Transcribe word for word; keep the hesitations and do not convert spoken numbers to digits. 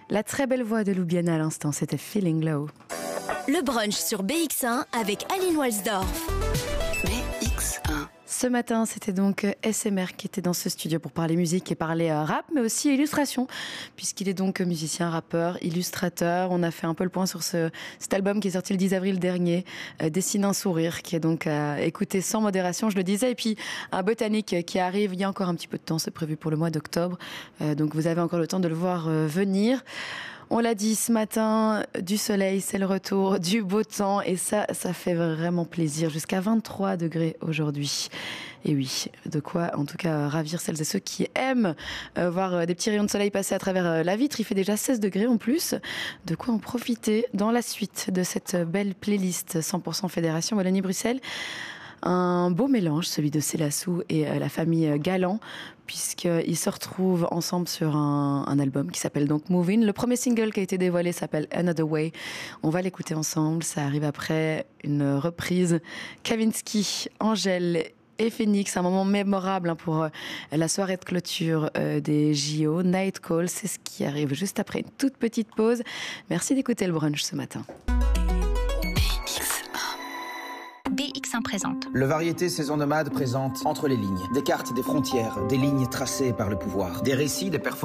La très belle voix de Loubiana à l'instant, c'était Feeling Low. Le brunch sur B X un avec Aline Walsdorf. B X un. Ce matin, c'était donc S M R qui était dans ce studio pour parler musique et parler euh, rap, mais aussi illustration, puisqu'il est donc musicien, rappeur, illustrateur. On a fait un peu le point sur ce, cet album qui est sorti le dix avril dernier, euh, Dessine un sourire, qui est donc à écouter sans modération, je le disais. Et puis un botanique qui arrive, il y a encore un petit peu de temps, c'est prévu pour le mois d'octobre, euh, donc vous avez encore le temps de le voir euh, venir. On l'a dit ce matin, du soleil, c'est le retour, du beau temps, et ça, ça fait vraiment plaisir. Jusqu'à vingt-trois degrés aujourd'hui. Et oui, de quoi, en tout cas, ravir celles et ceux qui aiment euh, voir des petits rayons de soleil passer à travers euh, la vitre. Il fait déjà seize degrés en plus. De quoi en profiter dans la suite de cette belle playlist cent pour cent Fédération Wallonie-Bruxelles. Un beau mélange, celui de Célassou et euh, la famille Galland, puisqu'ils se retrouvent ensemble sur un, un album qui s'appelle donc Moving. Le premier single qui a été dévoilé s'appelle Another Way. On va l'écouter ensemble. Ça arrive après une reprise. Kavinsky, Angèle et Phoenix, un moment mémorable hein, pour euh, la soirée de clôture euh, des J O. Night Call, c'est ce qui arrive juste après une toute petite pause. Merci d'écouter le brunch ce matin. B X un présente. Le Variété Saison Nomade présente Entre les lignes. Des cartes, des frontières, des lignes tracées par le pouvoir. Des récits, des performances.